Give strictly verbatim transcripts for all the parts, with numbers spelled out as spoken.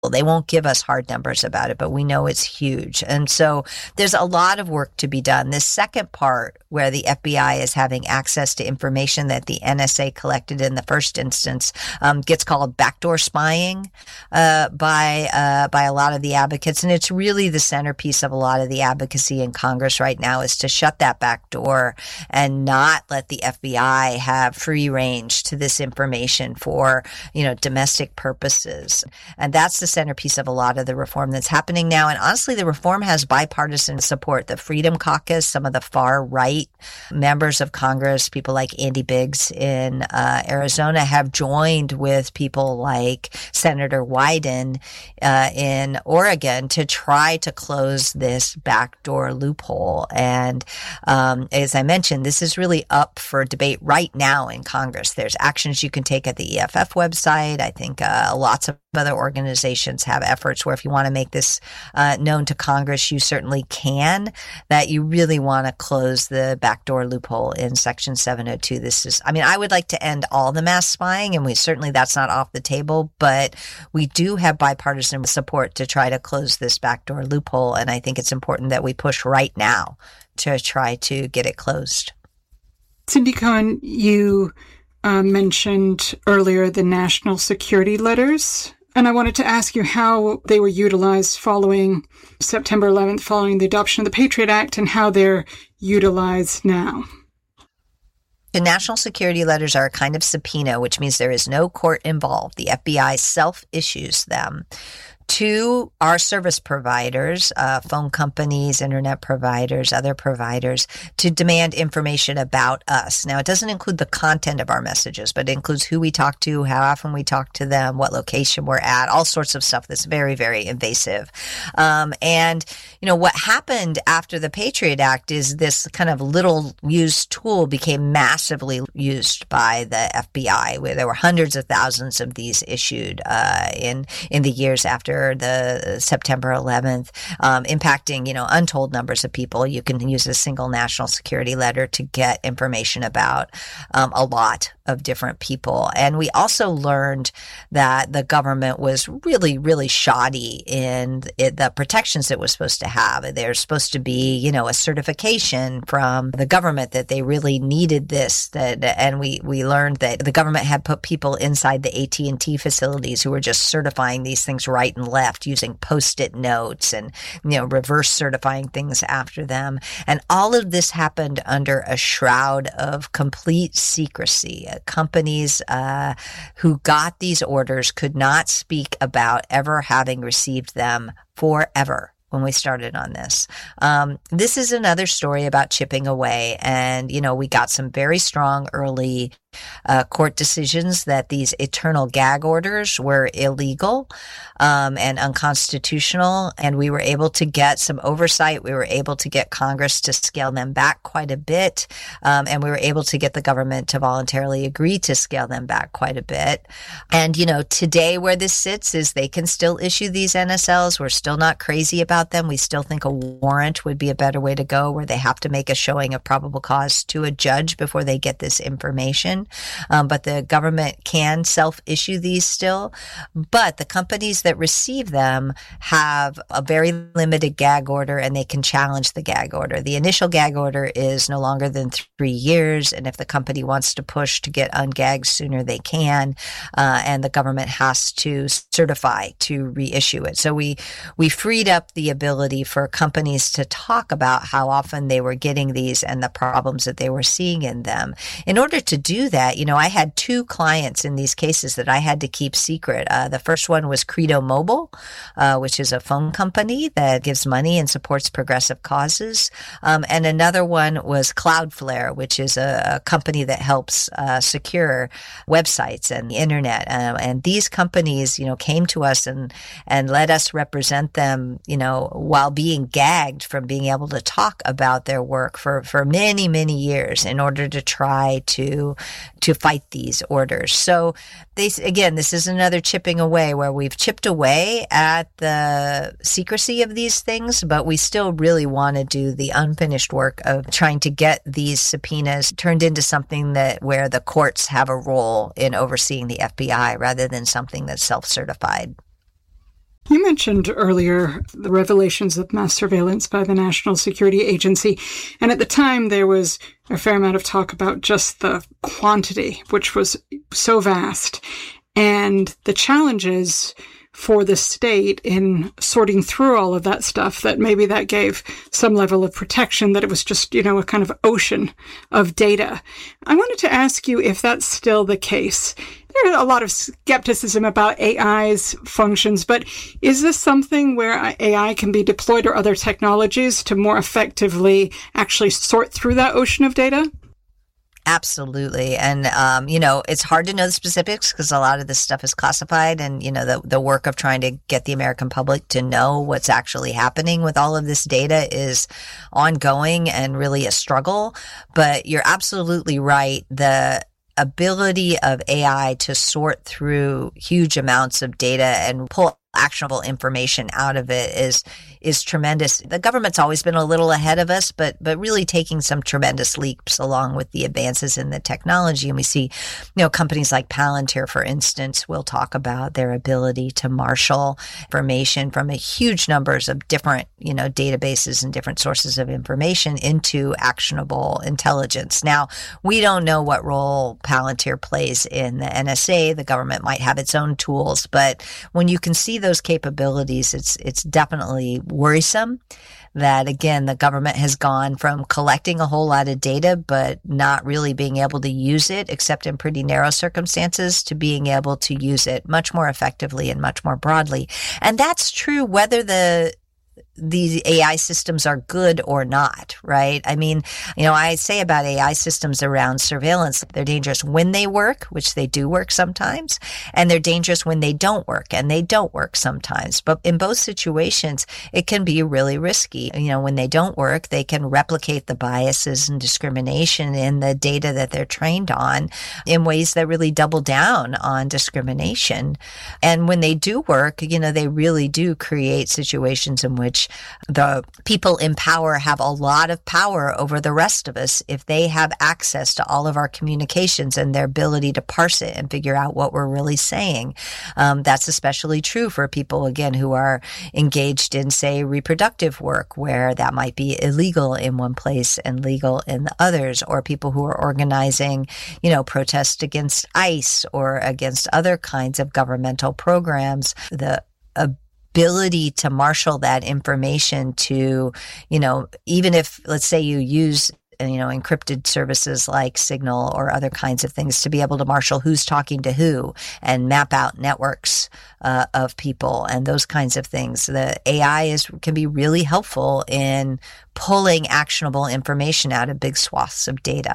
They won't give us hard numbers about it, but we know it's huge. And so there's a lot of work to be done. This second part, where the F B I is having access to information that the N S A collected in the first instance, um, gets called backdoor spying uh, by uh, by a lot of the advocates. And it's really the centerpiece of a lot of the advocacy in Congress right now, is to shut that back door and not let the F B I have free range to this information for, you know, domestic purposes. And that's the centerpiece of a lot of the reform that's happening now. And honestly, the reform has bipartisan support. The Freedom Caucus, some of the far right members of Congress, people like Andy Biggs in uh, Arizona, have joined with people like Senator Wyden uh, in Oregon to try to close this backdoor loophole. And um, as I mentioned, this is really up for debate right now in Congress. There's actions you can take at the E F F website. I think uh, lots of other organizations have efforts where if you want to make this uh, known to Congress, you certainly can, that you really want to close the backdoor loophole in Section seven oh two. This is, I mean, I would like to end all the mass spying, and we certainly, that's not off the table, but we do have bipartisan support to try to close this backdoor loophole. And I think it's important that we push right now to try to get it closed. Cindy Cohen, you uh, mentioned earlier the national security letters. And I wanted to ask you how they were utilized following September eleventh, following the adoption of the Patriot Act, and how they're utilized now. The national security letters are a kind of subpoena, which means there is no court involved. The F B I self-issues them to our service providers, uh, phone companies, internet providers, other providers, to demand information about us. Now, it doesn't include the content of our messages, but it includes who we talk to, how often we talk to them, what location we're at, all sorts of stuff that's very, very invasive. Um, and, you know, what happened after the Patriot Act is this kind of little used tool became massively used by the F B I, where there were hundreds of thousands of these issued uh, in, in the years after the September eleventh, um, impacting, you know, untold numbers of people. You can use a single national security letter to get information about um, a lot of different people. And we also learned that the government was really, really shoddy in it, the protections it was supposed to have. There's supposed to be, you know, a certification from the government that they really needed this. That, and we, we learned that the government had put people inside the A T and T facilities who were just certifying these things right and left using Post-it notes and, you know, reverse certifying things after them. And all of this happened under a shroud of complete secrecy. Uh, companies uh, who got these orders could not speak about ever having received them forever. When we started on this. Um, this is another story about chipping away. And, you know, we got some very strong early uh, court decisions that these eternal gag orders were illegal um, and unconstitutional. And we were able to get some oversight. We were able to get Congress to scale them back quite a bit. Um, and we were able to get the government to voluntarily agree to scale them back quite a bit. And, you know, today where this sits is they can still issue these N S Ls. We're still not crazy about them. We still think a warrant would be a better way to go, where they have to make a showing of probable cause to a judge before they get this information. Um, but the government can self-issue these still. But the companies that receive them have a very limited gag order, and they can challenge the gag order. The initial gag order is no longer than three years. And if the company wants to push to get ungagged sooner, they can. Uh, and the government has to certify to reissue it. So we, we freed up the ability for companies to talk about how often they were getting these and the problems that they were seeing in them. In order to do that, you know, I had two clients in these cases that I had to keep secret. Uh, the first one was Credo Mobile, uh, which is a phone company that gives money and supports progressive causes. Um, and another one was Cloudflare, which is a, a company that helps uh, secure websites and the internet. Uh, and these companies, you know, came to us and, and let us represent them, you know, while being gagged from being able to talk about their work for, for many, many years in order to try to, to fight these orders. So they, again, this is another chipping away where we've chipped away at the secrecy of these things, but we still really want to do the unfinished work of trying to get these subpoenas turned into something that where the courts have a role in overseeing the F B I rather than something that's self-certified. mentioned earlier the revelations of mass surveillance by the National Security Agency. And at the time, there was a fair amount of talk about just the quantity, which was so vast, and the challenges for the state in sorting through all of that stuff, that maybe that gave some level of protection, that it was just, you know, a kind of ocean of data. I wanted to ask you if that's still the case. There's a lot of skepticism about A I's functions, but is this something where A I can be deployed, or other technologies, to more effectively actually sort through that ocean of data? Absolutely. And, um, you know, it's hard to know the specifics because a lot of this stuff is classified, and, you know, the, the work of trying to get the American public to know what's actually happening with all of this data is ongoing and really a struggle. But you're absolutely right. The ability of A I to sort through huge amounts of data and pull actionable information out of it is is tremendous. The government's always been a little ahead of us, but but really taking some tremendous leaps along with the advances in the technology. And we see, you know, companies like Palantir, for instance, will talk about their ability to marshal information from a huge numbers of different, you know, databases and different sources of information into actionable intelligence. Now, we don't know what role Palantir plays in the N S A. The government might have its own tools, but when you can see those capabilities, it's it's definitely worrisome that, again, the government has gone from collecting a whole lot of data but not really being able to use it except in pretty narrow circumstances to being able to use it much more effectively and much more broadly. And that's true whether the these A I systems are good or not, right? I mean, you know, I say about A I systems around surveillance, they're dangerous when they work, which they do work sometimes, and they're dangerous when they don't work, and they don't work sometimes. But in both situations, it can be really risky. You know, when they don't work, they can replicate the biases and discrimination in the data that they're trained on in ways that really double down on discrimination. And when they do work, you know, they really do create situations in which the people in power have a lot of power over the rest of us if they have access to all of our communications and their ability to parse it and figure out what we're really saying. Um, that's especially true for people, again, who are engaged in, say, reproductive work, where that might be illegal in one place and legal in the others, or people who are organizing, you know, protests against ICE or against other kinds of governmental programs. The ability to marshal that information to, you know, even if, let's say you use, you know, encrypted services like Signal or other kinds of things to be able to marshal who's talking to who and map out networks uh, of people and those kinds of things. The A I is can be really helpful in pulling actionable information out of big swaths of data.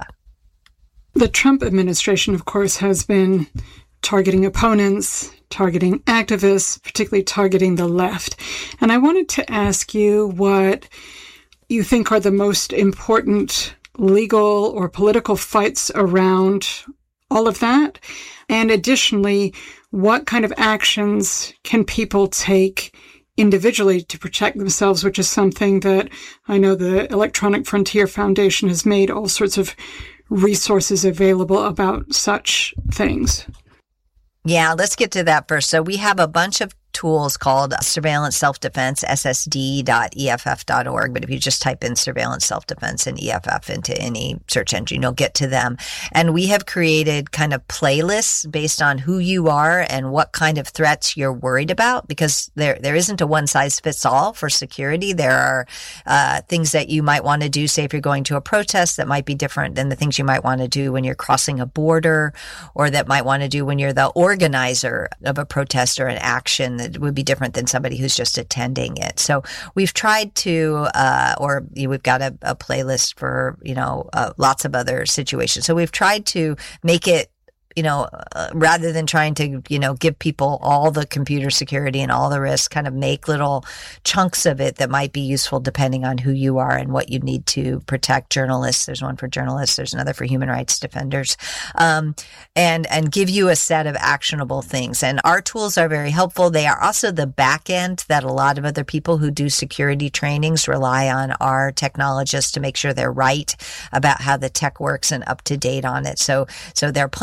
The Trump administration, of course, has been targeting opponents, targeting activists, particularly targeting the left. And I wanted to ask you what you think are the most important legal or political fights around all of that. And additionally, what kind of actions can people take individually to protect themselves, which is something that I know the Electronic Frontier Foundation has made all sorts of resources available about such things. Yeah, let's get to that first. So we have a bunch of tools called Surveillance Self-Defense, S S D dot E F F dot org. But if you just type in Surveillance Self-Defense and E F F into any search engine, you'll get to them. And we have created kind of playlists based on who you are and what kind of threats you're worried about, because there there isn't a one-size-fits-all for security. There are uh, things that you might want to do, say if you're going to a protest, that might be different than the things you might want to do when you're crossing a border, or that might want to do when you're the organizer of a protest or an action. It would be different than somebody who's just attending it. So we've tried to, uh, or we've got a, a playlist for, you know, uh, lots of other situations. So we've tried to make it, you know, uh, rather than trying to, you know, give people all the computer security and all the risks, kind of make little chunks of it that might be useful depending on who you are and what you need to protect. Journalists, there's one for journalists, there's another for human rights defenders, um, and and give you a set of actionable things. And our tools are very helpful. They are also the back end that a lot of other people who do security trainings rely on our technologists to make sure they're right about how the tech works and up to date on it. So, so there are plenty of other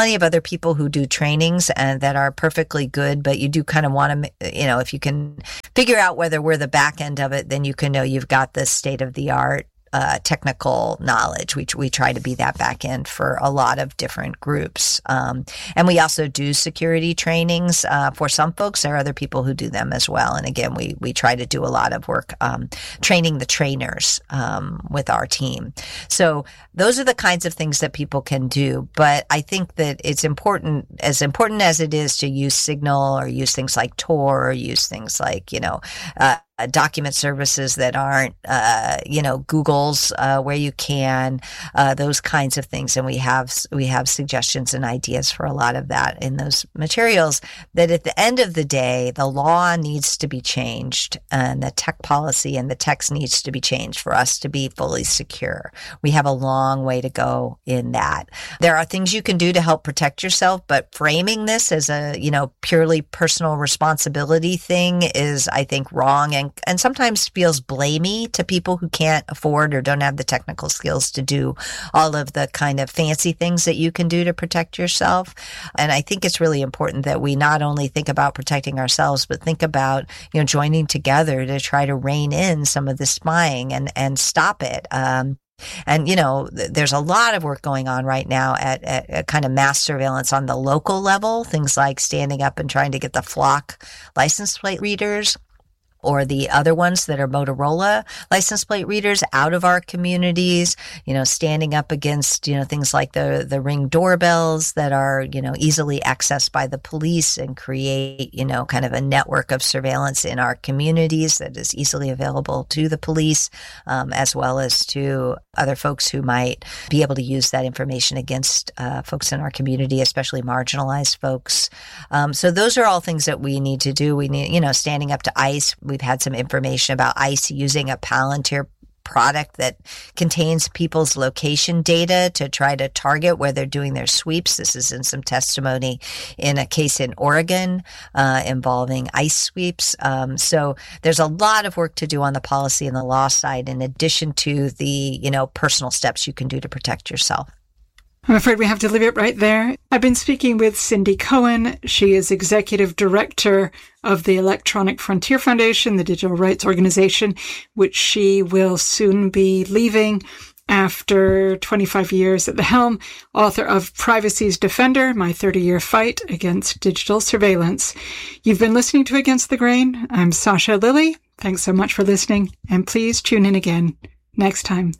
people who do trainings and that are perfectly good, but you do kind of want to, you know, if you can figure out whether we're the back end of it, then you can know you've got the state of the art Uh, technical knowledge. We we try to be that back end for a lot of different groups. Um, and we also do security trainings uh, for some folks. There are other people who do them as well. And again, we, we try to do a lot of work um, training the trainers um, with our team. So those are the kinds of things that people can do. But I think that it's important, as important as it is to use Signal or use things like Tor or use things like, you know, uh, Uh, document services that aren't, uh, you know, Google's, uh, where you can, uh, those kinds of things. And we have, we have suggestions and ideas for a lot of that in those materials, that at the end of the day, the law needs to be changed and the tech policy and the text needs to be changed for us to be fully secure. We have a long way to go in that. There are things you can do to help protect yourself, but framing this as a, you know, purely personal responsibility thing is, I think, wrong and and sometimes feels blamey to people who can't afford or don't have the technical skills to do all of the kind of fancy things that you can do to protect yourself. And I think it's really important that we not only think about protecting ourselves, but think about, you know, joining together to try to rein in some of the spying and, and stop it. Um, And, you know, there's a lot of work going on right now at, at, at kind of mass surveillance on the local level, things like standing up and trying to get the Flock license plate readers or the other ones that are Motorola license plate readers out of our communities, you know, standing up against, you know, things like the, the Ring doorbells that are, you know, easily accessed by the police and create, you know, kind of a network of surveillance in our communities that is easily available to the police, um, as well as to other folks who might be able to use that information against uh, folks in our community, especially marginalized folks. Um, so those are all things that we need to do. We need, you know, standing up to ICE. We've had some information about ICE using a Palantir product that contains people's location data to try to target where they're doing their sweeps. This is in some testimony in a case in Oregon uh, involving ICE sweeps. Um, so there's a lot of work to do on the policy and the law side, in addition to the, you know, personal steps you can do to protect yourself. I'm afraid we have to leave it right there. I've been speaking with Cindy Cohen. She is Executive Director of the Electronic Frontier Foundation, the digital rights organization, which she will soon be leaving after twenty-five years at the helm, author of Privacy's Defender, My thirty-Year Fight Against Digital Surveillance. You've been listening to Against the Grain. I'm Sasha Lilley. Thanks so much for listening, and please tune in again next time.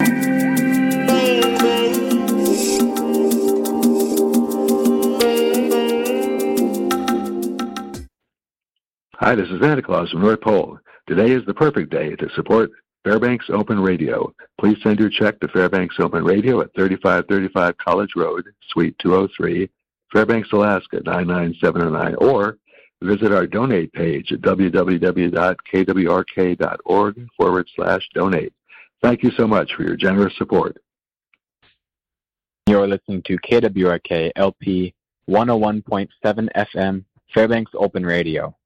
Hi, this is Santa Claus from North Pole. Today is the perfect day to support Fairbanks Open Radio. Please send your check to Fairbanks Open Radio at thirty-five thirty-five College Road, Suite two oh three, Fairbanks, Alaska, nine nine seven oh nine, or visit our donate page at www.kwrk.org forward slash donate. Thank you so much for your generous support. You're listening to K W R K L P one oh one point seven F M, Fairbanks Open Radio.